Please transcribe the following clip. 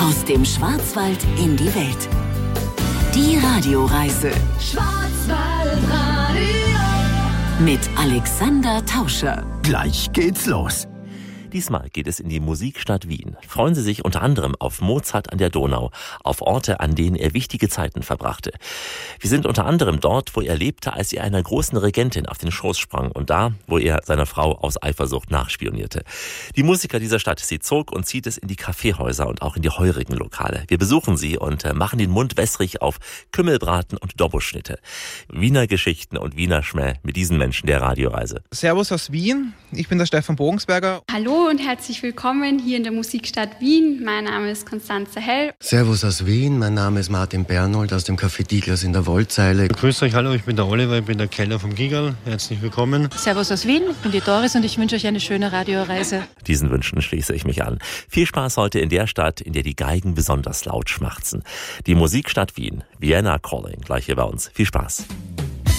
Aus dem Schwarzwald in die Welt. Die Radioreise. Schwarzwaldradio. Mit Alexander Tauscher. Gleich geht's los. Diesmal geht es in die Musikstadt Wien. Freuen Sie sich unter anderem auf Mozart an der Donau, auf Orte, an denen er wichtige Zeiten verbrachte. Wir sind unter anderem dort, wo er lebte, als er einer großen Regentin auf den Schoß sprang und da, wo er seiner Frau aus Eifersucht nachspionierte. Die Musiker dieser Stadt, sie zog und zieht es in die Kaffeehäuser und auch in die heurigen Lokale. Wir besuchen sie und machen den Mund wässrig auf Kümmelbraten und Dobboschnitte. Wiener Geschichten und Wiener Schmäh mit diesen Menschen der Radioreise. Servus aus Wien, ich bin der Stefan Bogensberger. Hallo und herzlich willkommen hier in der Musikstadt Wien. Mein Name ist Konstanze Hell. Servus aus Wien, mein Name ist Martin Bernold aus dem Café Diglas in der Wollzeile. Grüß euch, hallo, ich bin der Oliver, ich bin der Keller vom Gigerl. Herzlich willkommen. Servus aus Wien, ich bin die Doris und ich wünsche euch eine schöne Radioreise. Diesen Wünschen schließe ich mich an. Viel Spaß heute in der Stadt, in der die Geigen besonders laut schmachten. Die Musikstadt Wien, Vienna Calling, gleich hier bei uns. Viel Spaß.